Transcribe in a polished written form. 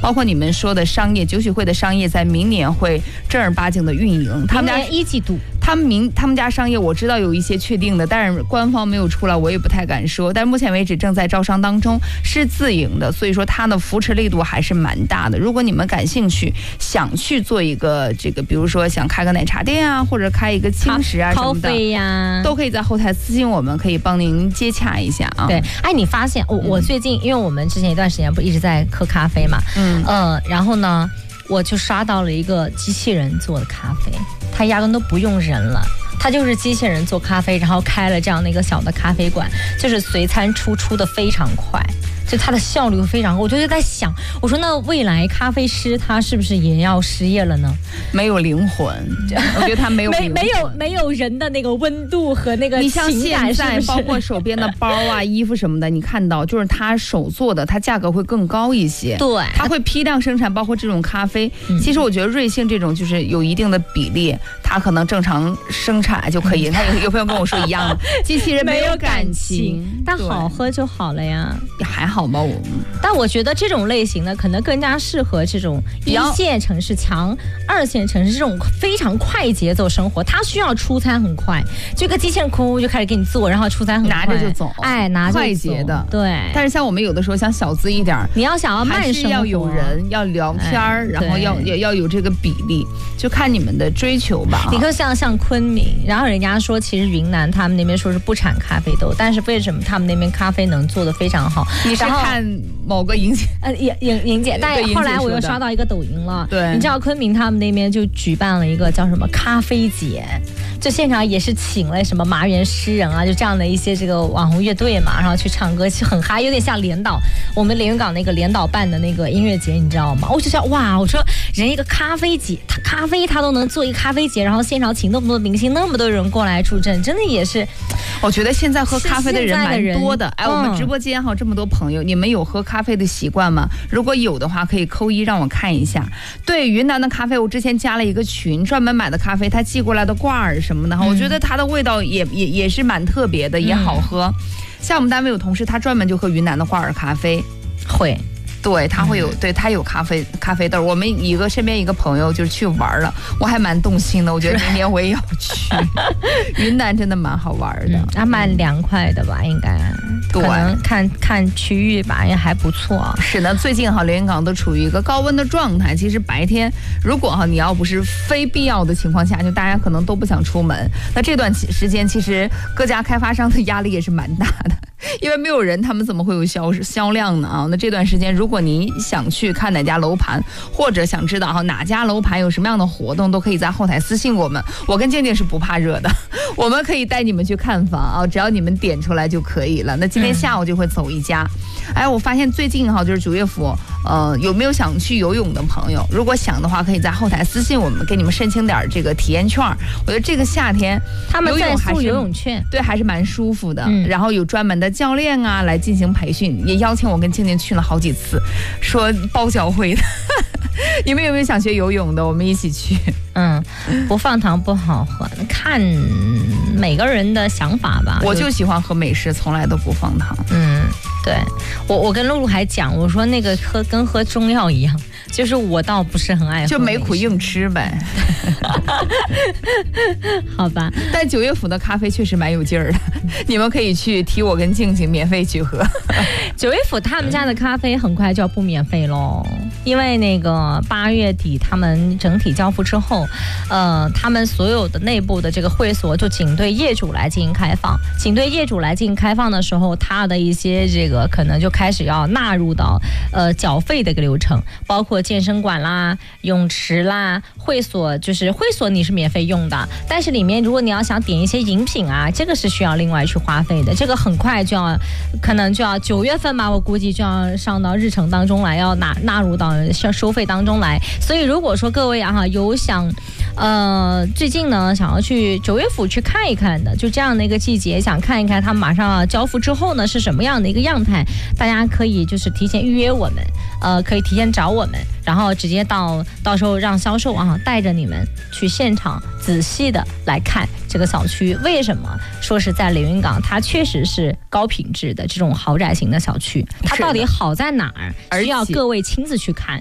包括你们说的商业酒许会的商业，在明年会正儿八经的运营。他们家明年1季度。 他们家商业我知道有一些确定的，但是官方没有出来，我也不太敢说。但是目前为止正在招商当中，是自营的，所以说它的扶持力度还是蛮大的。如果你们感兴趣，想去做一个这个，比如说想开个奶茶店啊，或者开一个轻食啊什么的，都可以在后台私信我们，可以帮您接洽一下啊。 对，哎，你发现我最近，因为我们之前一段时间不一直在喝咖啡嘛，然后呢，我就刷到了一个机器人做的咖啡。他压根都不用人了，他就是机器人做咖啡，然后开了这样的一个小的咖啡馆，就是随餐出的非常快，就它的效率非常高。我就在想，我说那未来咖啡师他是不是也要失业了呢？ 没有灵魂，我觉得他没有灵魂没有人的那个温度和那个情感。 你像现在包括手边的包啊、衣服什么的，你看到就是他手做的，它价格会更高一些。 对， 他会批量生产，包括这种咖啡。其实我觉得瑞幸这种就是有一定的比例，它可能正常生产就可以。他有朋友跟我说一样的，机器人没有感情， 但好喝就好了呀， 也还好吧。 但我觉得这种类型呢，可能更加适合这种1线城市强2线城市这种非常快节奏生活，它需要出餐很快，就个机器人哭就开始给你做，然后出餐很快， 拿着就走， 哎，拿着快捷的， 对。 但是像我们有的时候想小资一点， 你要想要慢生活， 要有人要聊天，然后要有这个比例，就看你们的追求吧。 你看像昆明，然后人家说其实云南他们那边说是不产咖啡豆，但是为什么他们那边咖啡能做得非常好？ 你是看某个莹姐莹姐，但后来我又刷到一个抖音了， 对， 你知道昆明他们那边就举办了一个叫什么咖啡节，就现场也是请了什么麻园诗人啊，就这样的一些这个网红乐队嘛，然后去唱歌，很嗨，有点像连岛我们连云港那个连岛办的那个音乐节，你知道吗？我就想哇，我说人一个咖啡节，他都能做一个咖啡节，然后现场请那么多明星，那么多人过来助阵，真的也是。 我觉得现在喝咖啡的人蛮多的。哎，我们直播间哈这么多朋友，你们有喝咖啡的习惯吗？如果有的话，可以扣1让我看一下。对，云南的咖啡，我之前加了一个群，专门买的咖啡，他寄过来的挂耳什么的，我觉得它的味道也是蛮特别的，也好喝。像我们单位有同事，他专门就喝云南的挂耳咖啡， 会。 对，他会有，对他有咖啡豆。我们身边一个朋友就是去玩了，我还蛮动心的。我觉得明年我也要去。云南真的蛮好玩的， 还蛮凉快的吧？应该， 对， 可能看区域吧，也还不错。 是的，最近连云港都处于一个高温的状态。其实白天如果你要不是非必要的情况下，就大家可能都不想出门。那这段时间其实各家开发商的压力也是蛮大的。因为没有人，他们怎么会有销量呢啊？那这段时间，如果你想去看哪家楼盘，或者想知道哪家楼盘有什么样的活动，都可以在后台私信我们。我跟静静是不怕热的，我们可以带你们去看房啊，只要你们点出来就可以了。那今天下午就会走一家。哎，我发现最近就是9月份，有没有想去游泳的朋友？如果想的话，可以在后台私信我们，给你们申请点这个体验券。我觉得这个夏天他们在送游泳券， 对，还是蛮舒服的。然后有专门的教练啊来进行培训，也邀请我跟静静去了好几次，说包教会的。你们有没有想学游泳的？我们一起去。 不放糖不好喝，看每个人的想法吧。 我就喜欢喝美式，从来都不放糖。 对，我跟露露还讲，我说那个跟喝中药一样，就是我倒不是很爱喝， 就没苦硬吃呗。 好吧， 但9月份的咖啡确实蛮有劲儿的，你们可以去提我跟静静免费去喝。 9月份他们家的咖啡很快就要不免费喽，因为那个8月底他们整体交付之后，他们所有的内部的这个会所就仅对业主来进行开放，仅对业主来进行开放的时候，他的一些这个可能就开始要纳入到缴费的一个流程，包括健身馆啦、泳池啦、会所，就是会所你是免费用的，但是里面如果你要想点一些饮品啊，这个是需要另外去花费的，这个很快就要，可能就要9月份吧，我估计就要上到日程当中来，要纳入到收费当中来。所以如果说各位有想最近呢想要去9月份去看一看的，就这样的一个季节，想看一看他们马上要交付之后呢是什么样的一个样态，大家可以就是提前预约我们，可以提前找我们，然后直接到时候让销售带着你们去现场仔细的来看这个小区。为什么说是在连云港，它确实是高品质的这种豪宅型的小区，它到底好在哪儿，需要各位亲自去看。